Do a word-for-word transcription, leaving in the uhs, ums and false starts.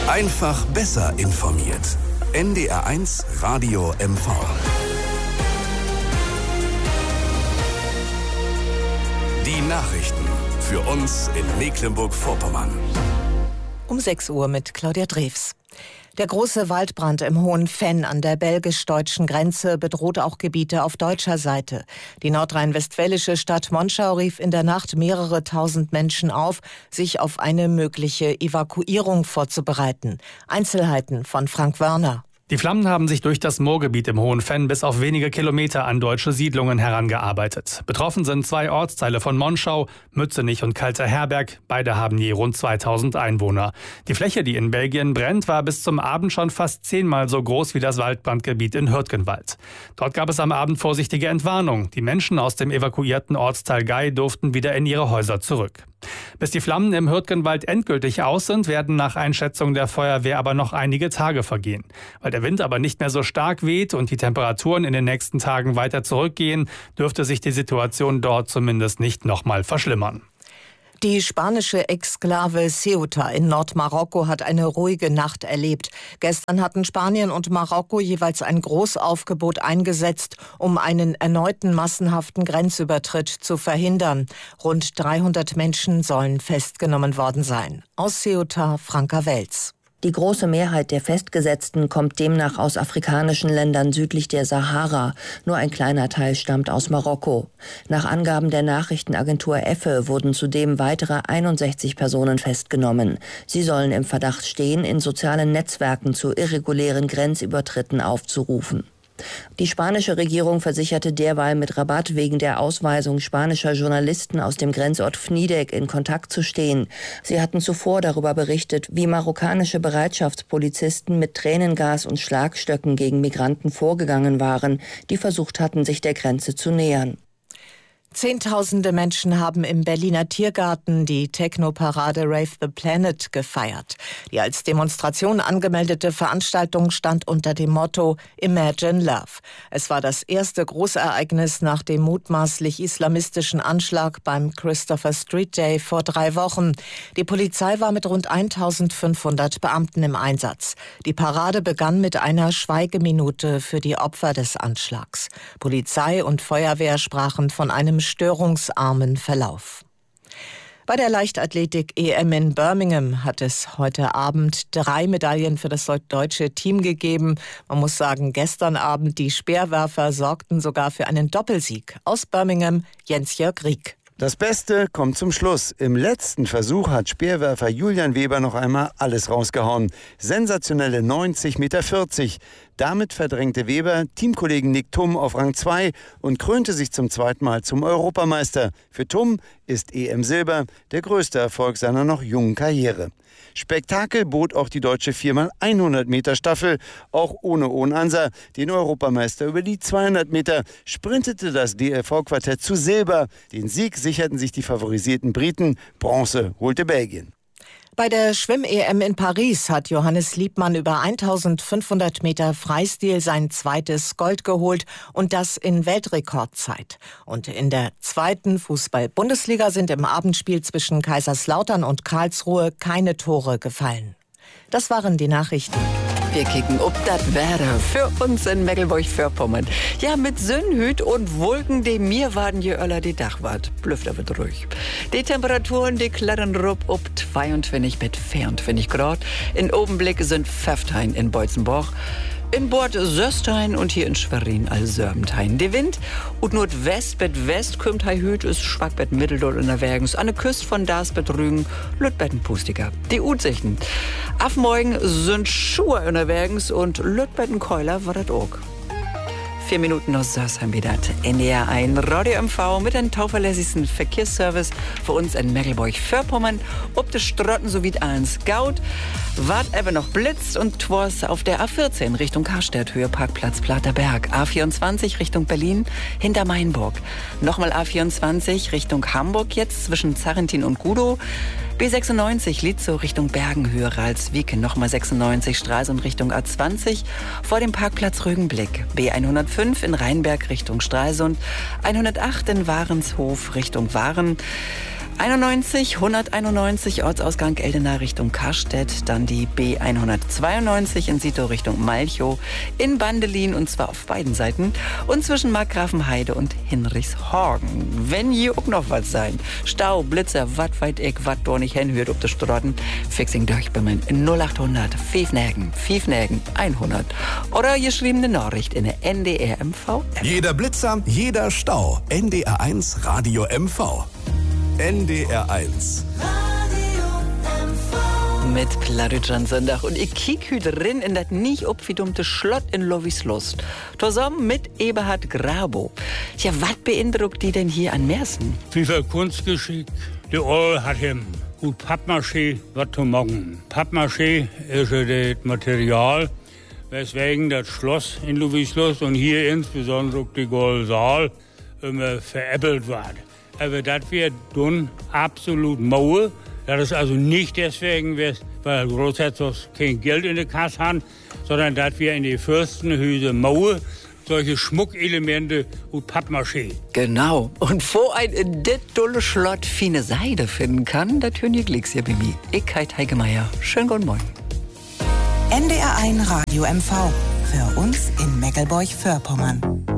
Einfach besser informiert. N D R eins Radio M V. Die Nachrichten für uns in Mecklenburg-Vorpommern. Um sechs Uhr mit Claudia Drews. Der große Waldbrand im Hohen Venn an der belgisch-deutschen Grenze bedroht auch Gebiete auf deutscher Seite. Die nordrhein-westfälische Stadt Monschau rief in der Nacht mehrere tausend Menschen auf, sich auf eine mögliche Evakuierung vorzubereiten. Einzelheiten von Frank Wörner. Die Flammen haben sich durch das Moorgebiet im Hohen Venn bis auf wenige Kilometer an deutsche Siedlungen herangearbeitet. Betroffen sind zwei Ortsteile von Monschau, Mützenich und Kalterherberg. Beide haben je rund zweitausend Einwohner. Die Fläche, die in Belgien brennt, war bis zum Abend schon fast zehnmal so groß wie das Waldbrandgebiet in Hürtgenwald. Dort gab es am Abend vorsichtige Entwarnung. Die Menschen aus dem evakuierten Ortsteil Gei durften wieder in ihre Häuser zurück. Bis die Flammen im Hürtgenwald endgültig aus sind, werden nach Einschätzung der Feuerwehr aber noch einige Tage vergehen. Weil der Wind aber nicht mehr so stark weht und die Temperaturen in den nächsten Tagen weiter zurückgehen, dürfte sich die Situation dort zumindest nicht nochmal verschlimmern. Die spanische Exklave Ceuta in Nordmarokko hat eine ruhige Nacht erlebt. Gestern hatten Spanien und Marokko jeweils ein Großaufgebot eingesetzt, um einen erneuten massenhaften Grenzübertritt zu verhindern. Rund dreihundert Menschen sollen festgenommen worden sein. Aus Ceuta, Franka Welz. Die große Mehrheit der Festgesetzten kommt demnach aus afrikanischen Ländern südlich der Sahara. Nur ein kleiner Teil stammt aus Marokko. Nach Angaben der Nachrichtenagentur E F E wurden zudem weitere einundsechzig Personen festgenommen. Sie sollen im Verdacht stehen, in sozialen Netzwerken zu irregulären Grenzübertritten aufzurufen. Die spanische Regierung versicherte derweil mit Rabat wegen der Ausweisung spanischer Journalisten aus dem Grenzort Fnidek in Kontakt zu stehen. Sie hatten zuvor darüber berichtet, wie marokkanische Bereitschaftspolizisten mit Tränengas und Schlagstöcken gegen Migranten vorgegangen waren, die versucht hatten, sich der Grenze zu nähern. Zehntausende Menschen haben im Berliner Tiergarten die Techno-Parade Rave the Planet gefeiert. Die als Demonstration angemeldete Veranstaltung stand unter dem Motto Imagine Love. Es war das erste Großereignis nach dem mutmaßlich islamistischen Anschlag beim Christopher Street Day vor drei Wochen. Die Polizei war mit rund eintausendfünfhundert Beamten im Einsatz. Die Parade begann mit einer Schweigeminute für die Opfer des Anschlags. Polizei und Feuerwehr sprachen von einem störungsarmen Verlauf. Bei der Leichtathletik-E M in Birmingham hat es heute Abend drei Medaillen für das deutsche Team gegeben. Man muss sagen, gestern Abend die Speerwerfer sorgten sogar für einen Doppelsieg. Aus Birmingham, Jens-Jörg Rieck. Das Beste kommt zum Schluss. Im letzten Versuch hat Speerwerfer Julian Weber noch einmal alles rausgehauen. Sensationelle neunzig Komma vierzig Meter. Damit verdrängte Weber Teamkollegen Nick Thum auf Rang zwei und krönte sich zum zweiten Mal zum Europameister. Für Thum ist E M Silber der größte Erfolg seiner noch jungen Karriere. Spektakel bot auch die deutsche vier mal hundert Meter Staffel. Auch ohne Ohn Ansa, den Europameister über die zweihundert Meter, sprintete das D L V-Quartett zu Silber. Den Sieg sicherten sich die favorisierten Briten. Bronze holte Belgien. Bei der Schwimm-E M in Paris hat Johannes Liebmann über eintausendfünfhundert Meter Freistil sein zweites Gold geholt und das in Weltrekordzeit. Und in der zweiten Fußball-Bundesliga sind im Abendspiel zwischen Kaiserslautern und Karlsruhe keine Tore gefallen. Das waren die Nachrichten. Wir kicken ob das Wetter für uns in Mecklenburg-Vorpommern. Ja, mit Sonnenhüt und Wolken, die mir waren je öller die Dachwart. Blüfft aber ruhig. Die Temperaturen, die klettern rup ob zweiundzwanzig mit vierundzwanzig Grad. In Obenblick sind Pfefftein in Beutzenborch. In Bord Söstein und hier in Schwerin Alsörbentein. Der Wind und Nordwest bet West kommt hei hüt ist schwach bet Mitteldorf unterwegs. An der Küste von das bet Rügen Lütbetten Pustiger. Die Utsichten. Auf morgen sind Schuhe unterwegs und Lütbetten Keuler war das auch. Vier Minuten noch Sörsheim wieder. N D R eins Radio M V mit einem tauverlässigsten Verkehrsservice für uns in Mecklenburg-Vorpommern. Ob de Strotten sowie eins Gaut. Wart eben noch blitzt und twas auf der A vierzehn Richtung Karstadt, Höhe Parkplatz Platerberg. A vierundzwanzig Richtung Berlin, hinter Mainburg. Nochmal A vierundzwanzig Richtung Hamburg jetzt zwischen Zarrentin und Gudow. B sechsundneunzig Litzow Richtung Bergenhöhe, Ralswieken. Nochmal sechsundneunzig Stralsund Richtung A zwanzig vor dem Parkplatz Rügenblick. B hundertfünf in Rheinberg Richtung Stralsund. hundertacht in Warenshof Richtung Waren. einundneunzig, hunderteinundneunzig Ortsausgang Eldena Richtung Karstedt, dann die B hundertzweiundneunzig in Sito Richtung Malchow, in Bandelin und zwar auf beiden Seiten und zwischen Markgrafenheide und Hinrichshorgen. Wenn hier auch noch was sein, Stau, Blitzer, wat weit ich, wat do nicht hinhört ob de Strotten, fixing durchbimmeln null achthundert, Pfiefnägen, Pfiefnägen, hundert oder geschriebene Nachricht in der N D R M V. Jeder Blitzer, jeder Stau. N D R eins Radio M V. N D R eins. Mit Plaritschan Sonntag und ich kiek hüt rin in das nicht opfidummte Schlott in Lovislust. Zusammen mit Eberhard Grabo. Tja, wat beeindruckt die denn hier an Mersen? Wie viel Kunstgeschick. Der Oll hat ihm gut Pappmaché was zu machen. Pappmaché ist ja das Material, weswegen das Schloss in Lovislust und hier insbesondere auch die Goldsaal immer veräppelt wird. Aber das wird dann absolut Mauer. Das ist also nicht deswegen, weil Großherzogs kein Geld in der Kasse haben, sondern dass wir in die Fürstenhüse Mauer solche Schmuckelemente und Pappmaché. Genau. Und wo ein in det dolle Schlott fine Seide finden kann, das hören ihr Glicks hier bei mir. Ich heit Heike Meier. Schönen guten Morgen. N D R eins Radio M V. Für uns in Meckelburg-Vorpommern.